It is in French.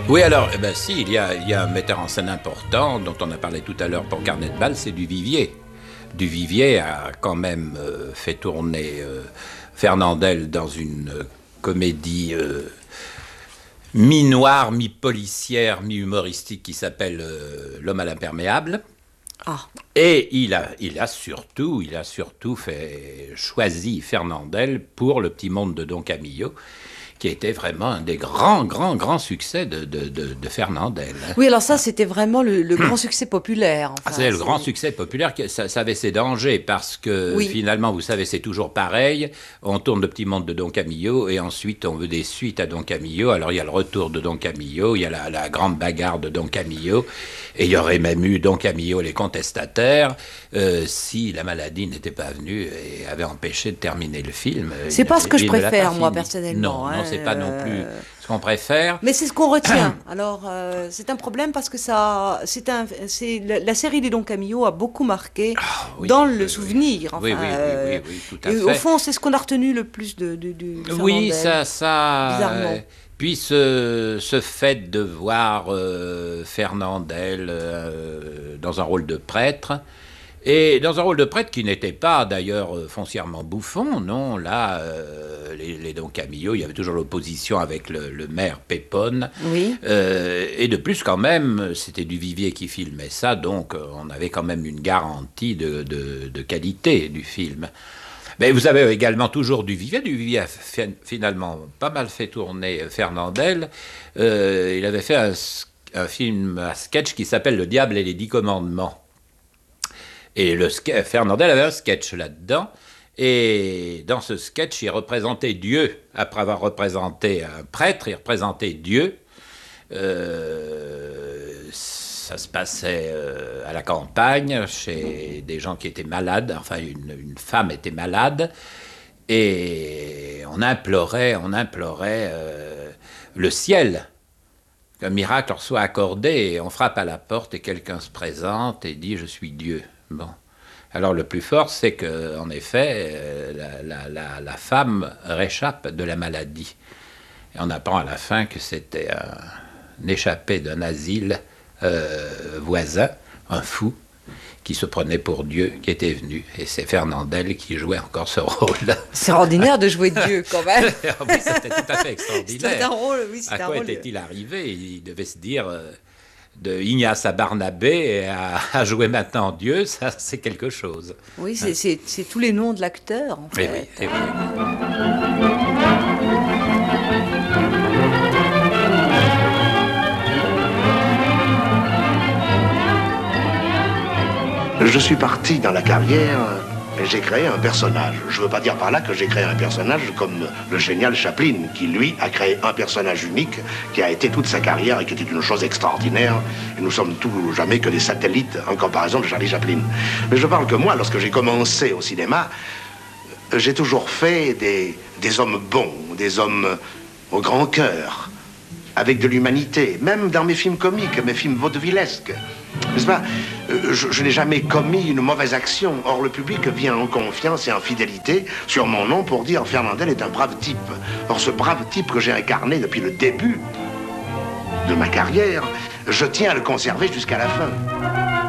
Oui, alors, eh ben, si, il y a un metteur en scène important dont on a parlé tout à l'heure pour Carnet de bal, c'est Duvivier. Duvivier a quand même fait tourner Fernandel dans une comédie mi-noire, mi-policière, mi-humoristique qui s'appelle L'homme à l'imperméable. Ah, Et il a surtout choisi Fernandel pour Le Petit Monde de Don Camillo, qui était vraiment un des grands, grands, grands succès de Fernandel. oui, alors ça, c'était vraiment le grand succès populaire. Ah, Enfin, c'est le grand succès populaire, ça avait ses dangers, parce que Oui. finalement, vous savez, c'est toujours pareil. On tourne Le Petit Monde de Don Camillo, et ensuite on veut des suites à Don Camillo. Alors il y a le retour de Don Camillo, il y a la grande bagarre de Don Camillo, et il y aurait même eu Don Camillo et les contestataires, si la maladie n'était pas venue et avait empêché de terminer le film. C'est pas ce que je Il ne l'a préfère, pas moi, fini. personnellement. Non, c'est pas non plus ce qu'on préfère. Mais c'est ce qu'on retient. Alors, c'est un problème parce que la série des Don Camillo a beaucoup marqué Oui, dans oui, le oui. souvenir. Enfin, Oui, tout à et fait. au fond, c'est ce qu'on a retenu le plus de Oui, Fernandel. ça. Bizarrement. Puis ce fait de voir Fernandel dans un rôle de prêtre, et dans un rôle de prêtre qui n'était pas d'ailleurs foncièrement bouffon, non, là, les Don Camillo, il y avait toujours l'opposition avec le maire Pépone, Oui. et de plus quand même, c'était Duvivier qui filmait ça, donc on avait quand même une garantie de qualité du film. Mais vous avez également toujours Duvivier. Duvivier a finalement pas mal fait tourner Fernandel. Il avait fait un film, un sketch qui s'appelle Le Diable et les 10 commandements. Et Fernandel avait un sketch là-dedans. Et dans ce sketch, il représentait Dieu. Après avoir représenté un prêtre, il représentait Dieu. Ça se passait à la campagne, chez des gens qui étaient malades. Enfin, une femme était malade. Et on implorait le ciel, qu'un miracle leur soit accordé. Et on frappe à la porte et quelqu'un se présente et dit « Je suis Dieu ». Bon. Alors le plus fort, c'est qu'en effet, la femme réchappe de la maladie. Et on apprend à la fin que c'était un échappé d'un asile voisin, un fou, qui se prenait pour Dieu, qui était venu. Et c'est Fernandel qui jouait encore ce rôle. C'est ordinaire de jouer Dieu, quand même. Oui, c'était tout à fait extraordinaire. C'est un rôle, oui, c'est À un quoi rôle. était-il arrivé? Il devait se dire, de Ignace à Barnabé à jouer maintenant Dieu, ça c'est quelque chose. Oui, c'est tous les noms de l'acteur, en Eh fait. oui, eh oui. Je suis parti dans la carrière et j'ai créé un personnage. Je ne veux pas dire par là que j'ai créé un personnage comme le génial Chaplin, qui lui a créé un personnage unique qui a été toute sa carrière et qui était une chose extraordinaire. Et nous sommes tous jamais que des satellites en comparaison de Charlie Chaplin. Mais je parle que moi, lorsque j'ai commencé au cinéma, j'ai toujours fait des hommes bons, des hommes au grand cœur, avec de l'humanité, même dans mes films comiques, mes films vaudevillesques. N'est-ce pas? Je n'ai jamais commis une mauvaise action. Or, le public vient en confiance et en fidélité sur mon nom pour dire Fernandel est un brave type. Or, ce brave type que j'ai incarné depuis le début de ma carrière, je tiens à le conserver jusqu'à la fin.